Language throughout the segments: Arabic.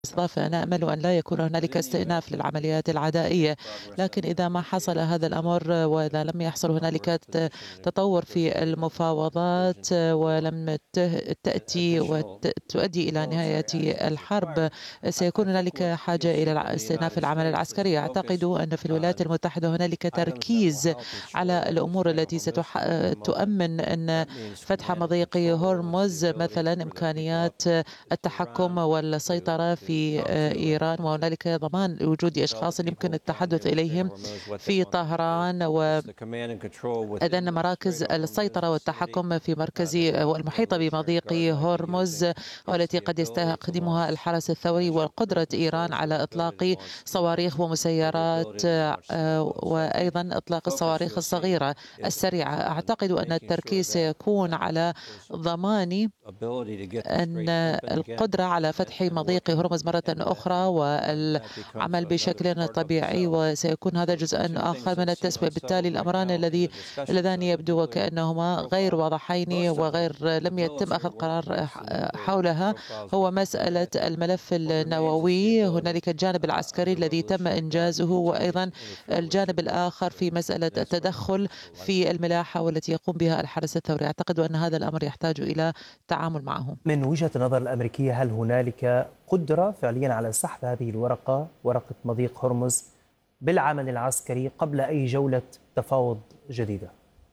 فأنا أمل أن لا يكون هنالك استئناف للعمليات العدائية، لكن إذا ما حصل هذا الأمر وإذا لم يحصل هنالك تطور في المفاوضات ولم تأتي وتؤدي إلى نهاية الحرب، سيكون هنالك حاجة إلى استئناف العمل العسكري. أعتقد أن في الولايات المتحدة هنالك تركيز على الأمور التي ستؤمن أن فتح مضيق هرمز مثلا إمكانيات التحكم والسيطرة في إيران، وهنالك ضمان وجود أشخاص يمكن التحدث إليهم في طهران، وأذن مراكز السيطرة والتحكم في مركز والمحيطة بمضيق هرمز والتي قد يستخدمها الحرس الثوري، وقدرة إيران على إطلاق صواريخ ومسيرات وأيضا إطلاق الصواريخ الصغيرة السريعة. أعتقد أن التركيز سيكون على ضمان أن القدرة على فتح مضيق هرمز مرة أخرى والعمل بشكل طبيعي، وسيكون هذا جزءا آخر من التسوية. بالتالي الأمران اللذان يبدو وكأنهما غير واضحين وغير لم يتم أخذ قرار حولها هو مسألة الملف النووي. هنالك الجانب العسكري الذي تم إنجازه، وأيضا الجانب الآخر في مسألة التدخل في الملاحة والتي يقوم بها الحرس الثوري. أعتقد أن هذا الأمر يحتاج إلى التعامل معه. من وجهة النظر الأمريكية، هل هنالك قدرة فعليا على سحب هذه ورقة مضيق هرمز بالعمل العسكري قبل أي جولة تفاوض جديدة؟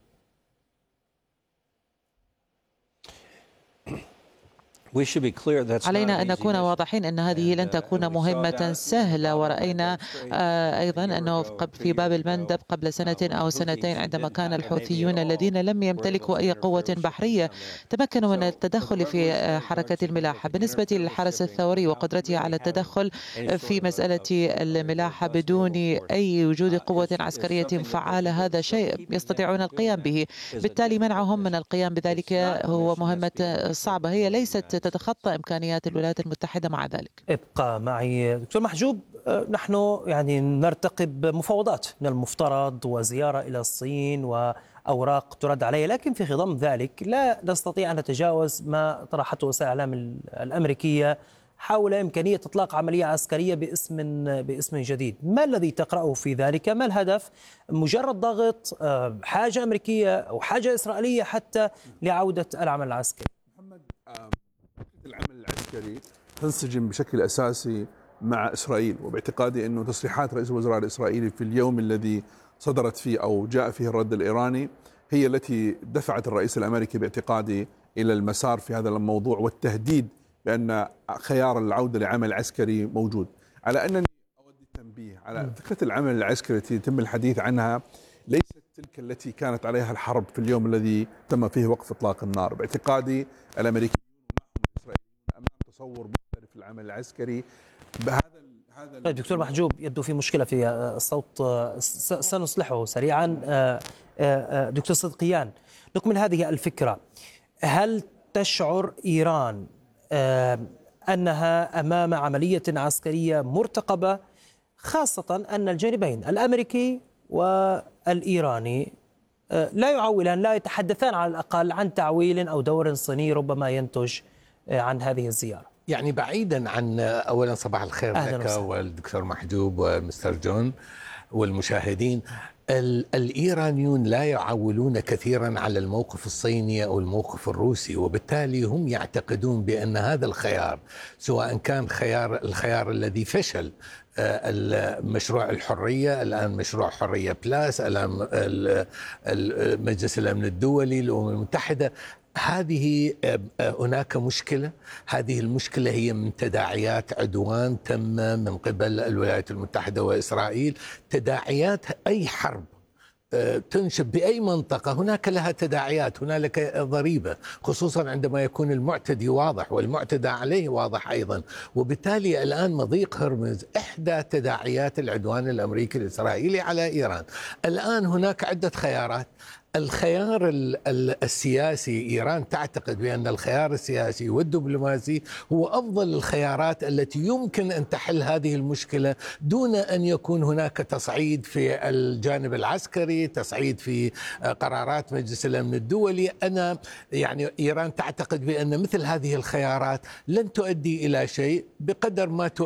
علينا أن نكون واضحين أن هذه لن تكون مهمة سهلة، ورأينا أيضا أنه في باب المندب قبل سنة أو سنتين عندما كان الحوثيون الذين لم يمتلكوا أي قوة بحرية تمكنوا من التدخل في حركة الملاحة. بالنسبة للحرس الثوري وقدرته على التدخل في مسألة الملاحة بدون أي وجود قوة عسكرية فعالة، هذا شيء يستطيعون القيام به. بالتالي منعهم من القيام بذلك هو مهمة صعبة، هي ليست تتخطى إمكانيات الولايات المتحدة. مع ذلك ابقى معي دكتور محجوب. نحن نرتقب مفاوضات من المفترض وزيارة إلى الصين وأوراق ترد عليها، لكن في خضم ذلك لا نستطيع أن نتجاوز ما طرحته وسائل الإعلام الأمريكية حول إمكانية إطلاق عملية عسكرية باسم جديد. ما الذي تقرأه في ذلك؟ ما الهدف؟ مجرد ضغط، حاجة أمريكية أو حاجة إسرائيلية حتى لعودة العمل العسكري؟ العمل العسكري تنسجم بشكل أساسي مع إسرائيل، وباعتقادي أنه تصريحات رئيس الوزراء الإسرائيلي في اليوم الذي صدرت فيه أو جاء فيه الرد الإيراني هي التي دفعت الرئيس الأمريكي باعتقادي إلى المسار في هذا الموضوع والتهديد بأن خيار العودة لعمل عسكري موجود. على أنني أود التنبيه على فكرة العمل العسكري التي يتم الحديث عنها ليست تلك التي كانت عليها الحرب في اليوم الذي تم فيه وقف إطلاق النار. باعتقادي الأمريكيين أمام تصور مختلف العمل العسكري بهذا دكتور محجوب، يبدو في مشكلة في الصوت، سنصلحه سريعا. دكتور صدقيان، نكمل هذه الفكرة. هل تشعر إيران أنها أمام عملية عسكرية مرتقبة، خاصة أن الجانبين الأمريكي والإيراني لا يعولان، لا يتحدثان على الأقل عن تعويل أو دور صيني ربما ينتج عن هذه الزيارة؟ يعني بعيدا عن أولا صباح الخير لك والدكتور محجوب ومستر جون والمشاهدين. الإيرانيون لا يعولون كثيرا على الموقف الصيني أو الموقف الروسي، وبالتالي هم يعتقدون بأن هذا الخيار، سواء كان الخيار الذي فشل، مشروع الحرية، الآن مشروع حرية بلاس، الآن مجلس الأمن الدولي، الأمم المتحدة، هذه هناك مشكلة. هذه المشكلة هي من تداعيات عدوان تم من قبل الولايات المتحدة وإسرائيل. تداعيات أي حرب تنشب بأي منطقة هناك لها تداعيات، هنالك ضريبة، خصوصا عندما يكون المعتدي واضح والمعتدى عليه واضح أيضا. وبالتالي الآن مضيق هرمز إحدى تداعيات العدوان الأمريكي الإسرائيلي على إيران. الآن هناك عدة خيارات. الخيار السياسي، إيران تعتقد بأن الخيار السياسي والدبلوماسي هو أفضل الخيارات التي يمكن أن تحل هذه المشكلة دون أن يكون هناك تصعيد في الجانب العسكري، تصعيد في قرارات مجلس الأمن الدولي. إيران تعتقد بأن مثل هذه الخيارات لن تؤدي إلى شيء بقدر ما